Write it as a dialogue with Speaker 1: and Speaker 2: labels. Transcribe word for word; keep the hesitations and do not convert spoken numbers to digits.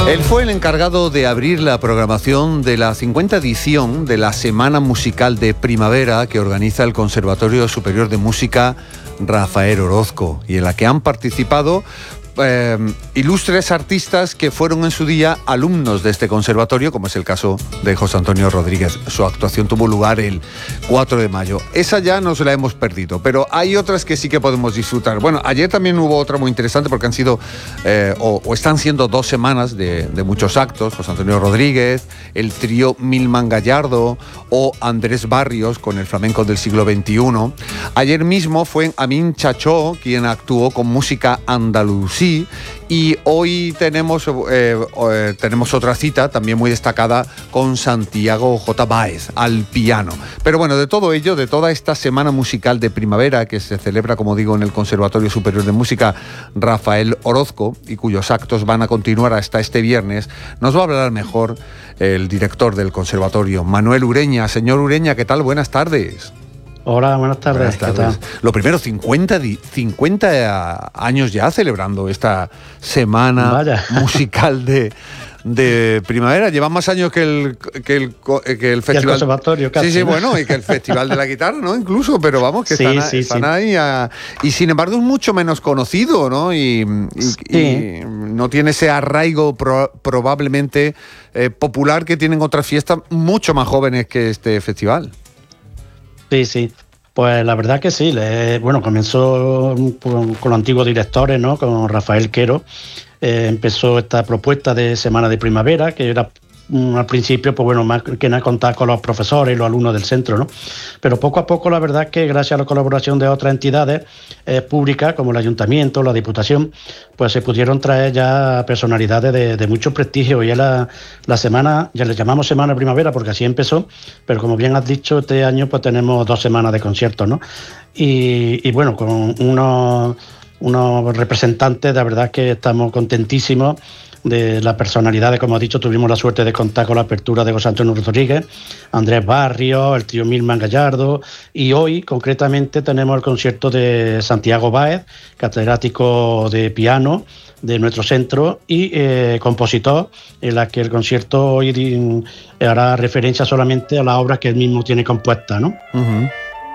Speaker 1: Él fue el encargado de abrir la programación de la cincuenta edición de la Semana Musical de Primavera que organiza el Conservatorio Superior de Música Rafael Orozco, y en la que han participado Eh, ilustres artistas que fueron en su día alumnos de este conservatorio, como es el caso de José Antonio Rodríguez. Su actuación tuvo lugar el cuatro de mayo. Esa ya nos la hemos perdido, pero hay otras que sí que podemos disfrutar. Bueno, ayer también hubo otra muy interesante porque han sido, eh, o, o están siendo dos semanas de, de muchos actos. José Antonio Rodríguez, el trío Milman Gallardo o Andrés Barrios con el flamenco del siglo veintiuno. Ayer mismo fue Amin Chachó quien actuó con música andalusí. Y hoy tenemos, eh, eh, tenemos otra cita también muy destacada con Santiago J. Báez al piano. Pero bueno, de todo ello, de toda esta Semana Musical de Primavera que se celebra, como digo, en el Conservatorio Superior de Música Rafael Orozco y cuyos actos van a continuar hasta este viernes, nos va a hablar mejor el director del conservatorio, Manuel Ureña. Señor Ureña, ¿qué tal? Buenas tardes.
Speaker 2: Hola, buenas tardes.
Speaker 1: Buenas tardes. Lo primero, cincuenta, cincuenta años ya celebrando esta Semana
Speaker 2: Vaya.
Speaker 1: Musical de, de Primavera. Llevan más años que el, que el, que el festival.
Speaker 2: Y el conservatorio, casi.
Speaker 1: Sí, sí, bueno, y que el Festival de la Guitarra, ¿no? Incluso, pero vamos, que
Speaker 2: sí,
Speaker 1: están,
Speaker 2: sí,
Speaker 1: están
Speaker 2: sí.
Speaker 1: ahí. A, y sin embargo es mucho menos conocido, ¿no? Y, y,
Speaker 2: sí.
Speaker 1: y no tiene ese arraigo pro, probablemente eh, popular que tienen otras fiestas mucho más jóvenes que este festival.
Speaker 2: Sí, sí. Pues la verdad que sí. Le, bueno, comenzó con, con los antiguos directores, ¿no? Con Rafael Quero. Eh, empezó esta propuesta de Semana de Primavera, que era mm, al principio, pues bueno, más que nada contar con los profesores y los alumnos del centro, ¿no? Pero poco a poco, la verdad es que gracias a la colaboración de otras entidades eh, públicas, como el Ayuntamiento, la Diputación, pues se pudieron traer ya personalidades de, de mucho prestigio. Y la, la semana, ya le llamamos Semana de Primavera porque así empezó, pero como bien has dicho, este año pues tenemos dos semanas de conciertos, ¿no? Y, y bueno, con unos, unos representantes, de verdad que estamos contentísimos de las personalidades. Como he dicho, tuvimos la suerte de contar con la apertura de José Antonio Rodríguez, Andrés Barrios, el trío Milman Gallardo, y hoy concretamente tenemos el concierto de Santiago Báez, catedrático de piano de nuestro centro y eh, compositor, en la que el concierto hoy hará referencia solamente a las obras que él mismo tiene compuestas, ¿no?
Speaker 1: Uh-huh.